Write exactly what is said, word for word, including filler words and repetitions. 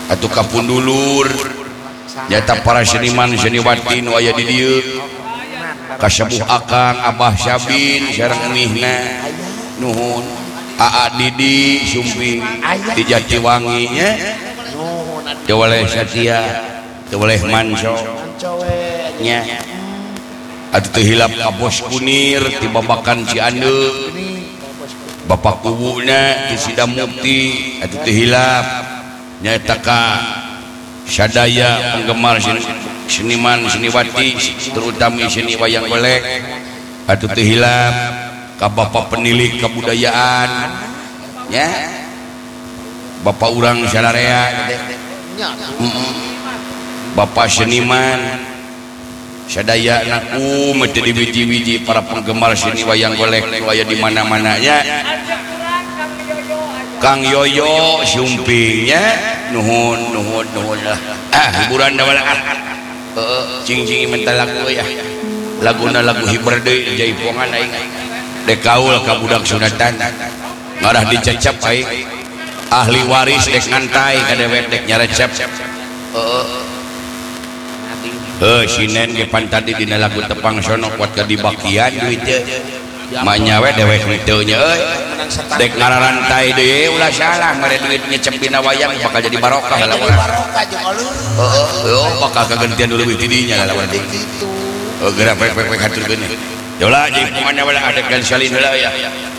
atuh kapundulur nyata para seniman seniwati nu aya di dieu kasepuh akang Abah Syabin sareng emihna nuhun Aa Didi Sumping di Jatiwangi nya teu waleh Satya teu waleh Manso nya atuh teu hilap ka Bos Kunir ti Babakan Ciandeuk Bapak Kuwuna ti Sidamukti atuh teu hilap nyaeta ka sadaya penggemar seniman seniwati terutama seni wayang golek atuh teu hilap ka Bapak penilik kebudayaan ya Bapak urang salarea Bapak seniman sadaya naku mete di wiji-wiji para penggemar seni wayang golek nu aya di mana-mana nya Kang Yoyo Sumpingnya nuhun nuhun nuhun lah ah hiburan da wala heeh cing-cing mental lagu ya laguna lagu hiber deui jaipongan aing dek kaul ka budak sunatan ngarah dicecep aing ahli waris dek ngantai ka dewek dek nyarecep heeh heuh sinen ge pan tadi dina lagu tepang sono kuat ka dibakian duit teh manyawe dewek henteu nya euy dek ngararantai deui ulah salah mere duit nyecep dina wayang bakal jadi barokah lawan barokah jeung aleur heeh yo bakal kagantian dulu di dinya lawan kitu oh geura pek pek haturkeun ya ulah jadi pokona wala adegan salin heula ya